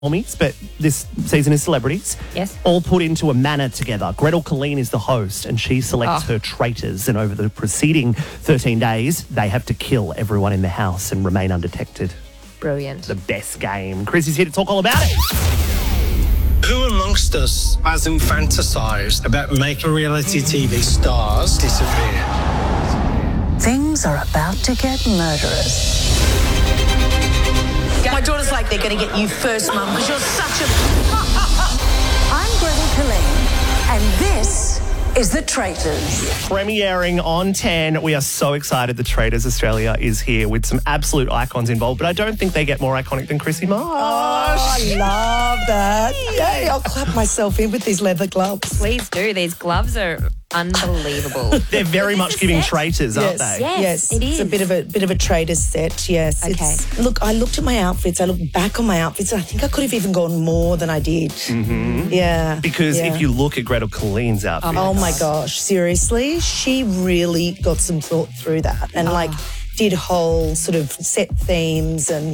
homies, but this season is celebrities. Yes. All put into a manor together. Gretel Colleen is the host, and she selects her traitors. And over the preceding 13 days, they have to kill everyone in the house and remain undetected. Brilliant. The best game. Chris is here to talk all about it. Who amongst us has fantasized about making reality TV stars disappear? Things are about to get murderous. My daughter's like, they're going to get you first, Mum, because you're such a... I'm Gretel Colleen, and this is The Traitors. Premiering on 10. We are so excited The Traitors Australia is here with some absolute icons involved, but I don't think they get more iconic than Chrissy Marsh. Oh, I love that. Yay, I'll clap myself in with these leather gloves. Please do. These gloves are unbelievable. They're very much giving traitors, aren't they? Yes, it is. It's a bit of a trader's set, yes. Okay. Look, I looked at my outfits, I looked back on my outfits, and I think I could have even gone more than I did. Mm-hmm. Yeah. Because if you look at Gretel Colleen's outfit... Oh, my gosh, seriously? She really got some thought through that and, did whole sort of set themes and,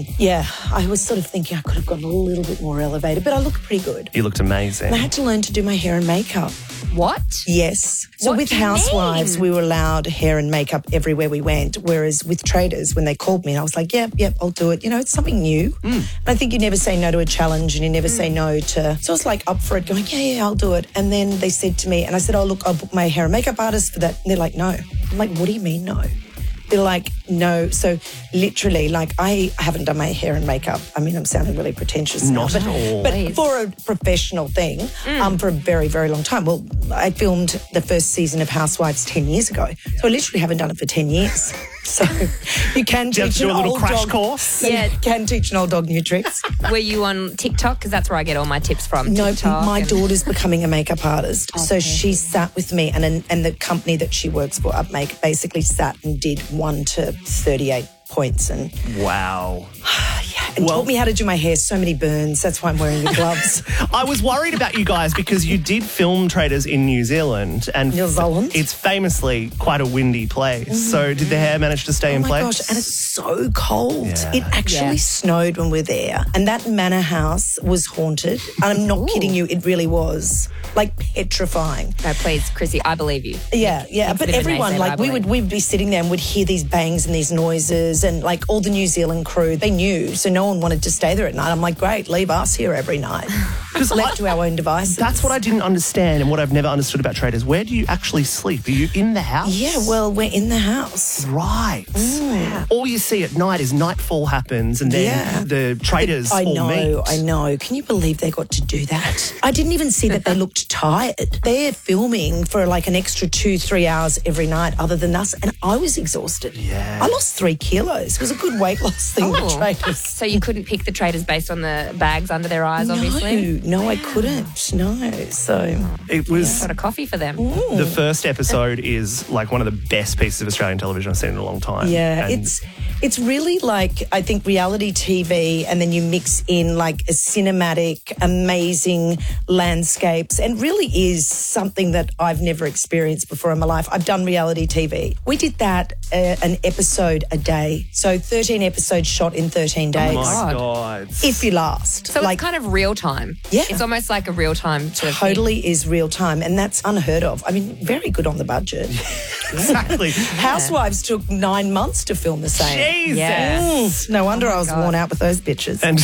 I was sort of thinking I could have gone a little bit more elevated, but I looked pretty good. You looked amazing. And I had to learn to do my hair and makeup. What? Yes. So What with do you Housewives, mean? we were allowed hair and makeup everywhere we went, whereas with Traders, when they called me, I was like, yep, I'll do it. You know, it's something new. And I think you never say no to a challenge and you never say no to... So I was like up for it, going, yeah, I'll do it. And then they said to me, and I said, oh, look, I'll book my hair and makeup artist for that. And they're like, no. I'm like, what do you mean no? They're like, no. So literally, I haven't done my hair and makeup. I mean, I'm sounding really pretentious now. Not at all. But for a professional thing, for a very, very long time. Well, I filmed the first season of Housewives 10 years ago. So I literally haven't done it for 10 years. So you can Do you have teach to do an a little old crash dog. course? You can teach an old dog new tricks. Were you on TikTok? Because that's where I get all my tips from. No, TikTok my and- daughter's becoming a makeup artist. So she sat with me and the company that she works for, Upmake, basically sat and did 1 to 38 points and Wow. taught me how to do my hair. So many burns. That's why I'm wearing the gloves. I was worried about you guys because you did film Traitors in New Zealand. And New Zealand? it's famously quite a windy place. So did the hair manage to stay in Oh my place? gosh, and it's so cold. Yeah. It actually snowed when we were there. And that manor house was haunted. And I'm not kidding you, it really was. Like petrifying. No, please, Chrissy, I believe you. Yeah. It's a But bit of a everyone, naysayer, I believe. we'd be sitting there and we'd hear these bangs and these noises and all the New Zealand crew, they knew. So no one wanted to stay there at night. I'm like, great, leave us here every night. Because left to our own devices. That's what I didn't understand and what I've never understood about Traitors. Where do you actually sleep? Are you in the house? Yeah, well, we're in the house. Right. All you see at night is nightfall happens and then the traitors I all meet. I know. Can you believe they got to do that? I didn't even see that they looked tired. They're filming for an extra 2-3 hours every night other than us, and I was exhausted. Yeah. I lost 3 kilos. It was a good weight loss thing with Traitors. So you couldn't pick the traitors based on the bags under their eyes, obviously? No, I couldn't. No. So It was Got a coffee for them. the first episode is like one of the best pieces of Australian television I've seen in a long time. yeah, And it's really like, I think, reality TV, and then you mix in like a cinematic, amazing landscapes, and really is something that I've never experienced before in my life. I've done reality TV. We did that an episode a day. So 13 episodes shot in 13 days. Oh my God. If you last. So it's kind of real time. Yeah. It's almost like a real time sort of thing. Totally is real time, and that's unheard of. I mean, very good on the budget. Exactly. Housewives took 9 months to film the same. Jesus. Yeah. No wonder I was worn out with those bitches. And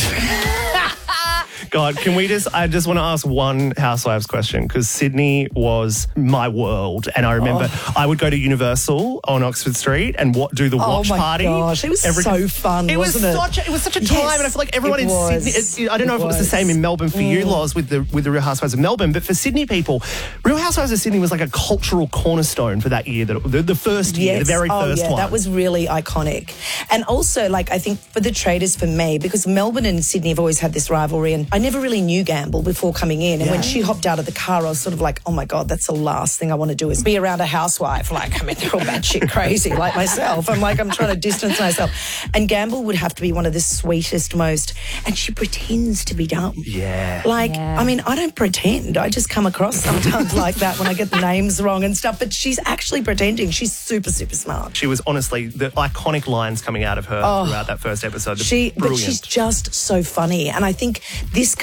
God, I just want to ask one Housewives question because Sydney was my world. And I remember I would go to Universal on Oxford Street and do the watch my party. gosh, it was so fun, wasn't it? It was such a time, Yes, and I feel like everyone it in was. Sydney, I don't know if it was the same in Melbourne for you, Loz, with the Real Housewives of Melbourne, but for Sydney people, Real Housewives of Sydney was like a cultural cornerstone for that year, the first year, the very first one. That was really iconic. And also, I think for the Traitors, for me, because Melbourne and Sydney have always had this rivalry, and I never really knew Gamble before coming in. And when she hopped out of the car, I was sort of like, oh my God, that's the last thing I want to do is be around a housewife. They're all batshit crazy like myself. I'm trying to distance myself. And Gamble would have to be one of the sweetest, and she pretends to be dumb. Yeah. I mean, I don't pretend. I just come across sometimes like that when I get the names wrong and stuff. But she's actually pretending. She's super, super smart. She was honestly the iconic lines coming out of her throughout that first episode. But Brilliant. she's just so funny. And I think this